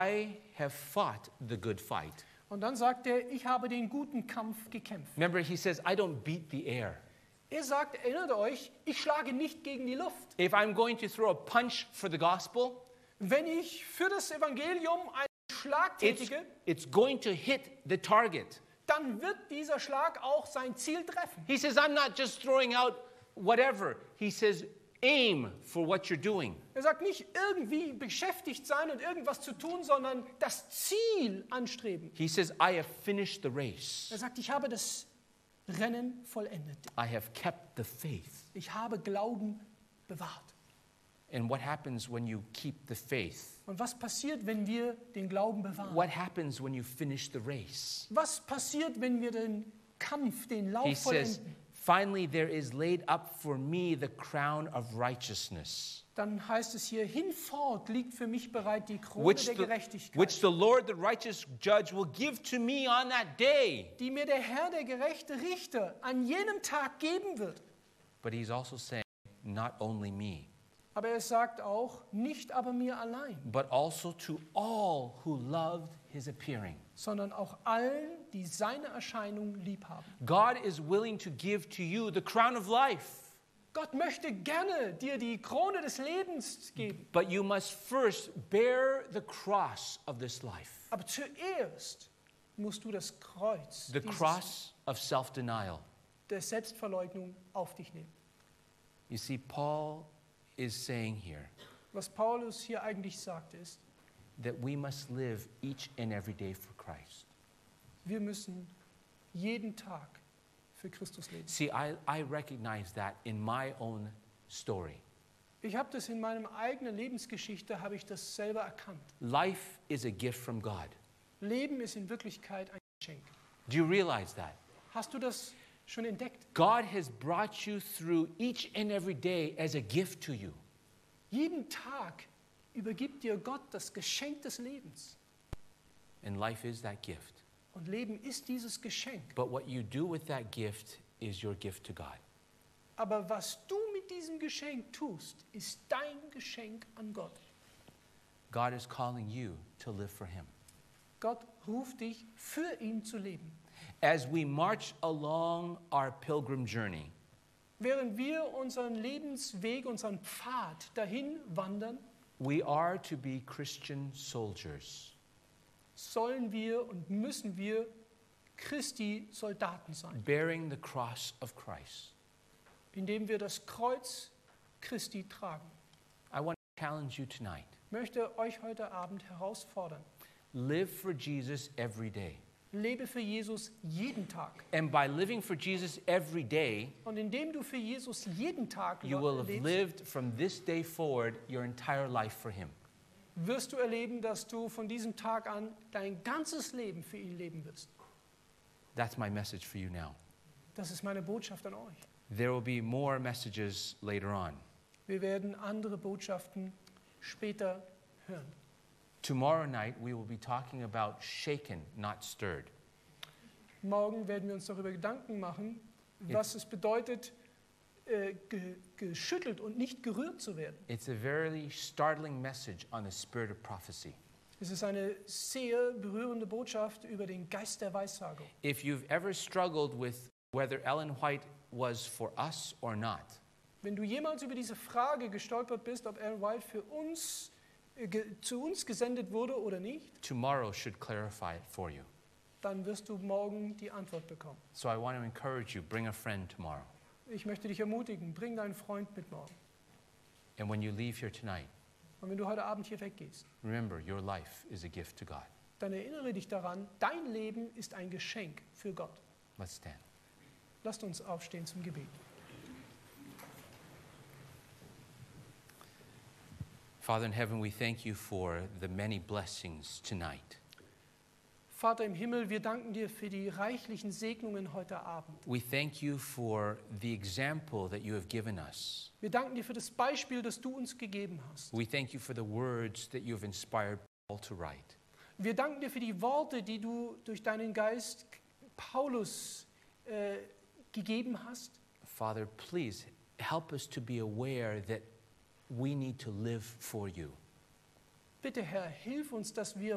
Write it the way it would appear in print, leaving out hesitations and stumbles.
I have fought the good fight. Und dann sagt er, ich habe den guten Kampf gekämpft. Remember, he says, I don't beat the air. Er sagt, erinnert euch, ich schlage nicht gegen die Luft. If I'm going to throw a punch for the gospel, Wenn ich für das Evangelium einen Schlag tätige, it's going to hit the target. dann wird dieser Schlag auch sein Ziel treffen. He says, I'm not just throwing out whatever. He says, aim for what you're doing. Er sagt nicht irgendwie beschäftigt sein und irgendwas zu tun, sondern das Ziel anstreben. He says, I have finished the race. Er sagt, ich habe das Rennen vollendet. I have kept the faith. Ich habe Glauben bewahrt. And what happens when you keep the faith? Und was passiert, wenn wir den Glauben bewahren? What happens when you finish the race? Was passiert, wenn wir den Kampf, den Lauf He says, vollenden? finally there is laid up for me the crown of righteousness, Dann heißt es hier, hinfort liegt für mich bereit die Krone which der the, Gerechtigkeit, which the Lord, the righteous judge, will give to me on that day. die mir der Herr, der gerechte Richter, an jenem Tag geben wird. But he's also saying, not only me, Aber er sagt auch, nicht aber mir allein, but also to all who loved his appearing. sondern auch allen, die seine Erscheinung lieb haben. God is willing to give to you the crown of life, Gott möchte gerne dir die Krone des Lebens geben. but you must first bear the cross of this life, Aber zuerst musst du das Kreuz the cross of self-denial. der Selbstverleugnung auf dich nehmen. You see, Paul is saying here Was Paulus hier eigentlich sagt ist, that we must live each and every day for Christ. wir müssen jeden Tag für Christus leben. See, I recognize that in my own story. Ich habe das in meinem eigenen Lebensgeschichte, habe ich das selber erkannt. Life is a gift from God. Leben ist in Wirklichkeit ein Geschenk. Do you realize that? Hast du das schon entdeckt? God has brought you through each and every day as a gift to you. Jeden Tag übergibt dir Gott das Geschenk des Lebens. And life is that gift. Und Leben ist dieses Geschenk. But what you do with that gift is your gift to God. Aber was du mit diesem Geschenk tust, ist dein Geschenk an Gott. God is calling you to live for Him. Gott ruft dich, für ihn zu leben. As we march along our pilgrim journey, Während wir unseren Lebensweg, unseren Pfad dahin wandern, we are to be Christian soldiers. sollen wir und müssen wir Christi Soldaten sein, Bearing the cross of Christ. indem wir das Kreuz Christi tragen. I want to challenge you tonight. Ich möchte euch heute Abend herausfordern. Live for Jesus every day. Lebe für Jesus jeden Tag. And by living for Jesus every day, Und indem du für Jesus jeden Tag you will have lebst, lived from this day forward your entire life for Him. wirst du erleben, dass du von diesem Tag an dein ganzes Leben für ihn leben wirst. That's my message for you now. Das ist meine Botschaft an euch. There will be more messages later on. Wir werden andere Botschaften später hören. Tomorrow night, we will be talking about shaken, not stirred. Morgen werden wir uns darüber Gedanken machen, was es bedeutet, geschüttelt und nicht gerührt zu werden. It's a very startling message on the spirit of prophecy. Es ist eine sehr berührende Botschaft über den Geist der Weissagung. If you've ever struggled with whether Ellen White was for us or not, Wenn du jemals über diese Frage gestolpert bist, ob Ellen White für uns, zu uns gesendet wurde oder nicht, tomorrow should clarify it for you. dann wirst du morgen die Antwort bekommen. So I want to encourage you, bring a friend tomorrow. Ich möchte dich ermutigen, bring deinen Freund mit morgen. And when you leave here tonight, Und wenn du heute Abend hier weggehst, remember your life is a gift to God. dann erinnere dich daran, dein Leben ist ein Geschenk für Gott. Let's stand. Lasst uns aufstehen zum Gebet. Father in heaven, we thank you for the many blessings tonight. Vater im Himmel, wir danken dir für die reichlichen Segnungen heute Abend. We thank you for the example that you have given us. Wir danken dir für das Beispiel, das du uns gegeben hast. We thank you for the words that you have inspired Paul to write. Wir danken dir für die Worte, die du durch deinen Geist Paulus gegeben hast. Father, please help us to be aware that we need to live for you. Bitte, Herr, hilf uns, dass wir